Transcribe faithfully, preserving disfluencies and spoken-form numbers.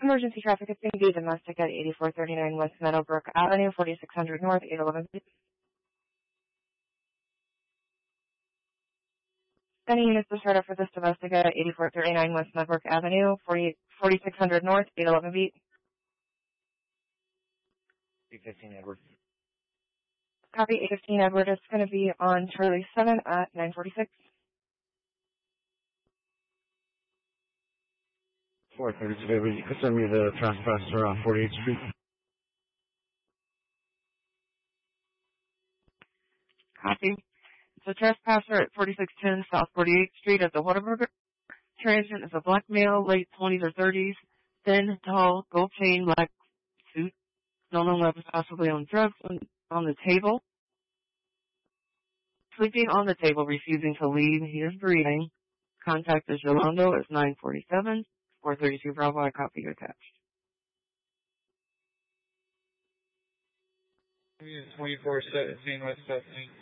Emergency traffic is going to be domestic at eighty-four thirty-nine West Meadowbrook Avenue, forty-six hundred North, eight eleven. Any units to start up for this domestic at eighty-four thirty-nine West Meadowbrook Avenue, forty-six hundred North, eight eleven beat. eight fifteen Edward. Copy, eight fifteen Edward. It's going to be on Charlie seven at nine forty-six. four thirty-two Edward, you can send me the trespasser on forty-eighth Street. Copy. It's a trespasser at forty-six ten South forty-eighth Street at the Whataburger. Transient is a black male, late twenties or thirties, thin, tall, gold chain, black suit. Don't know whether possibly on drugs on, on the table. Sleeping on the table, refusing to leave. He is breathing. Contact is Yolando. It's nine forty-seven. four thirty-two Bravo. I copy you attached. twenty-four seventeen West seventeen.